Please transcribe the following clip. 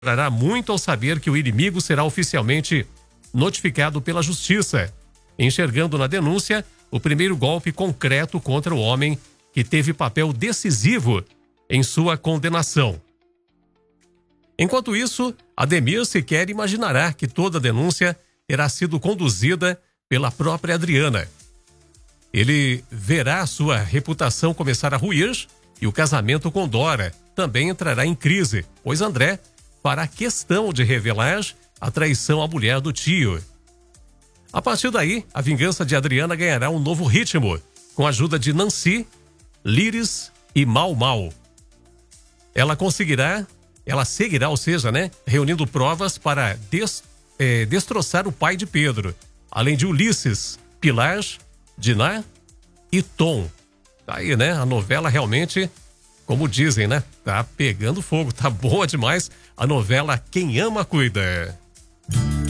Comemorará muito ao saber que o inimigo será oficialmente notificado pela justiça, enxergando na denúncia o primeiro golpe concreto contra o homem que teve papel decisivo em sua condenação. Enquanto isso, Ademir sequer imaginará que toda a denúncia terá sido conduzida pela própria Adriana. Ele verá sua reputação começar a ruir e o casamento com Dora também entrará em crise, pois André fará questão de revelar a traição à mulher do tio. A partir daí, a vingança de Adriana ganhará um novo ritmo, com a ajuda de Nancy, Liris e Mau Mau. Ela seguirá, ou seja, reunindo provas para destroçar o pai de Pedro, além de Ulisses, Pilar, Diná e Tom. Tá aí, a novela realmente, como dizem, tá pegando fogo, tá boa demais a novela Quem Ama Cuida.